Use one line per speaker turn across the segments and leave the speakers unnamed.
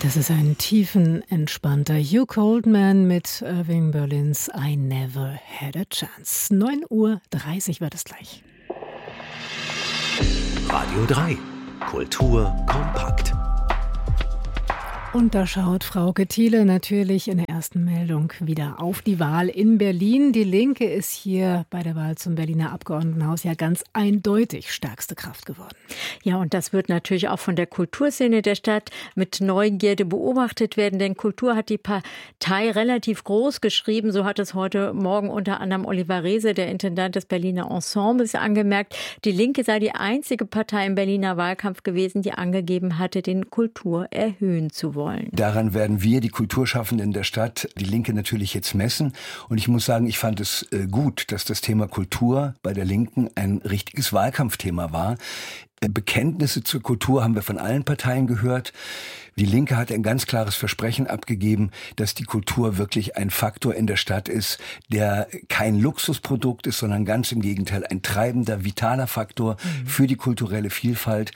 Das ist ein tiefenentspannter Hugh Goldman mit Irving Berlins I Never Had a Chance. 9:30 Uhr wird es gleich.
Radio 3. Kultur kompakt.
Und da schaut Frauke Thiele natürlich in der ersten Meldung wieder auf die Wahl in Berlin. Die Linke ist hier bei der Wahl zum Berliner Abgeordnetenhaus ja ganz eindeutig stärkste Kraft geworden.
Ja, und das wird natürlich auch von der Kulturszene der Stadt mit Neugierde beobachtet werden, denn Kultur hat die Partei relativ groß geschrieben. So hat es heute Morgen unter anderem Oliver Reese, der Intendant des Berliner Ensembles, angemerkt. Die Linke sei die einzige Partei im Berliner Wahlkampf gewesen, die angegeben hatte, den Kultur erhöhen zu wollen.
Daran werden wir, die Kulturschaffenden der Stadt, die Linke natürlich jetzt messen. Und ich muss sagen, ich fand es gut, dass das Thema Kultur bei der Linken ein richtiges Wahlkampfthema war. Bekenntnisse zur Kultur haben wir von allen Parteien gehört. Die Linke hat ein ganz klares Versprechen abgegeben, dass die Kultur wirklich ein Faktor in der Stadt ist, der kein Luxusprodukt ist, sondern ganz im Gegenteil ein treibender, vitaler Faktor für die kulturelle Vielfalt.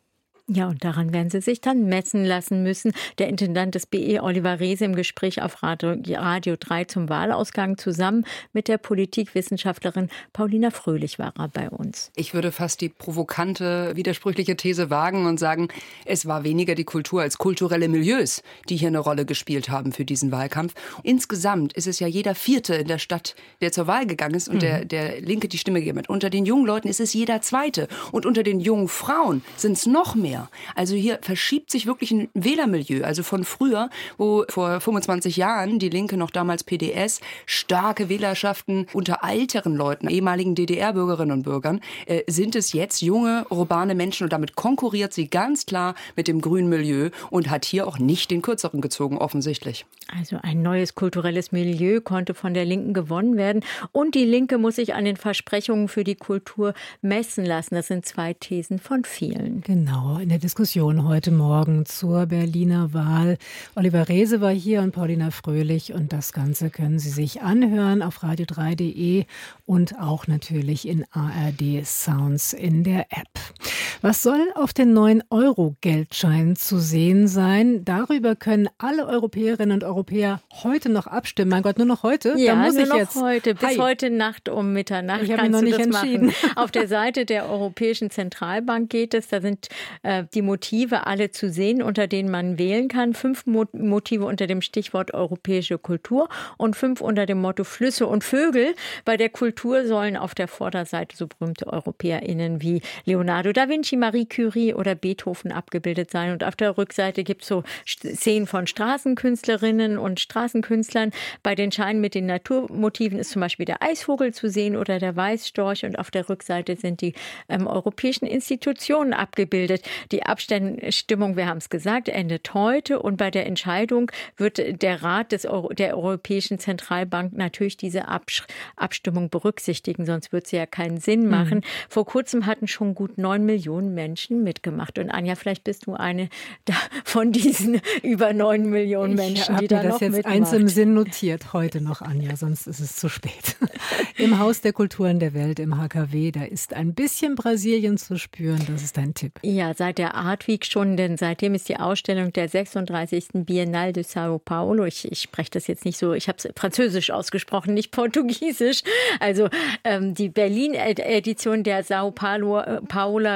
Ja, und daran werden sie sich dann messen lassen müssen. Der Intendant des BE, Oliver Reese, im Gespräch auf Radio 3 zum Wahlausgang zusammen mit der Politikwissenschaftlerin Paulina Fröhlich war er bei uns.
Ich würde fast die provokante, widersprüchliche These wagen und sagen, es war weniger die Kultur als kulturelle Milieus, die hier eine Rolle gespielt haben für diesen Wahlkampf. Insgesamt ist es ja jeder Vierte in der Stadt, der zur Wahl gegangen ist und der Linke die Stimme gegeben hat. Unter den jungen Leuten ist es jeder Zweite und unter den jungen Frauen sind es noch mehr. Also hier verschiebt sich wirklich ein Wählermilieu. Also von früher, wo vor 25 Jahren die Linke noch damals PDS starke Wählerschaften unter älteren Leuten, ehemaligen DDR-Bürgerinnen und Bürgern, sind es jetzt junge, urbane Menschen und damit konkurriert sie ganz klar mit dem grünen Milieu und hat hier auch nicht den Kürzeren gezogen, offensichtlich.
Also ein neues kulturelles Milieu konnte von der Linken gewonnen werden und die Linke muss sich an den Versprechungen für die Kultur messen lassen. Das sind 2 Thesen von vielen.
Genau. In der Diskussion heute Morgen zur Berliner Wahl. Oliver Reese war hier und Paulina Fröhlich und das Ganze können Sie sich anhören auf radio3.de und auch natürlich in ARD Sounds in der App. Was soll auf den 9-Euro-Geldscheinen zu sehen sein? Darüber können alle Europäerinnen und Europäer heute noch abstimmen. Mein Gott, nur noch heute?
Ja,
da muss
nur
ich
noch
jetzt.
heute. Bis heute Nacht um Mitternacht
ich
kannst
noch
du
nicht
das
entschieden.
machen. Auf der Seite der Europäischen Zentralbank geht es. Da sind die Motive alle zu sehen, unter denen man wählen kann. 5 Motive unter dem Stichwort europäische Kultur und 5 unter dem Motto Flüsse und Vögel. Bei der Kultur sollen auf der Vorderseite so berühmte EuropäerInnen wie Leonardo da Vinci, Marie Curie oder Beethoven abgebildet sein. Und auf der Rückseite gibt es so Szenen von Straßenkünstlerinnen und Straßenkünstlern. Bei den Scheinen mit den Naturmotiven ist zum Beispiel der Eisvogel zu sehen oder der Weißstorch. Und auf der Rückseite sind die europäischen Institutionen abgebildet. Die Abstimmung, wir haben es gesagt, endet heute. Und bei der Entscheidung wird der Rat der Europäischen Zentralbank natürlich diese Abstimmung berücksichtigen. Sonst wird sie ja keinen Sinn machen. Vor kurzem hatten schon gut 9 Millionen Menschen mitgemacht. Und Anja, vielleicht bist du eine von diesen über 9 Millionen Menschen, die da noch mitmacht. Ich habe mir das jetzt eins im
Sinn notiert, heute noch, Anja, sonst ist es zu spät. Im Haus der Kulturen der Welt, im HKW, da ist ein bisschen Brasilien zu spüren. Das ist dein Tipp.
Ja, seit der Art Week schon, denn seitdem ist die Ausstellung der 36. Biennale de São Paulo. Ich spreche das jetzt nicht so, ich habe es französisch ausgesprochen, nicht portugiesisch. Also die Berlin-Edition der São Paulo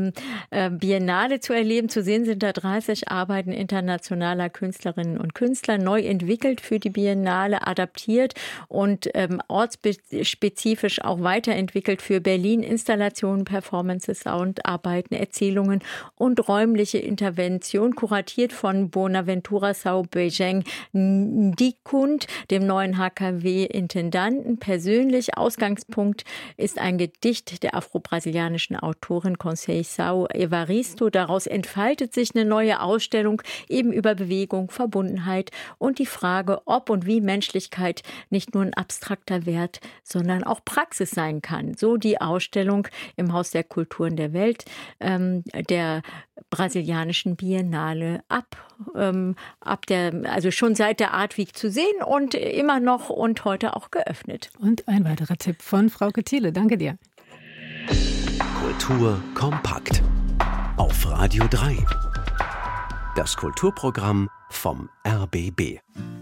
Biennale zu erleben. Zu sehen sind da 30 Arbeiten internationaler Künstlerinnen und Künstler, neu entwickelt für die Biennale, adaptiert und ortsspezifisch auch weiterentwickelt für Berlin. Installationen, Performances, Soundarbeiten, Erzählungen und räumliche Intervention, kuratiert von Bonaventura São Beijing Ndikund, dem neuen HKW-Intendanten. Persönlich Ausgangspunkt ist ein Gedicht der afro-brasilianischen Autorin Conceição Evaristo. Daraus entfaltet sich eine neue Ausstellung eben über Bewegung, Verbundenheit und die Frage, ob und wie Menschlichkeit nicht nur ein abstrakter Wert, sondern auch Praxis sein kann. So die Ausstellung im Haus der Kulturen der Welt, der brasilianischen Biennale also schon seit der Art Week zu sehen und immer noch und heute auch geöffnet.
Und ein weiterer Tipp von Frauke Thiele. Danke dir.
Kultur kompakt auf Radio 3. Das Kulturprogramm vom RBB.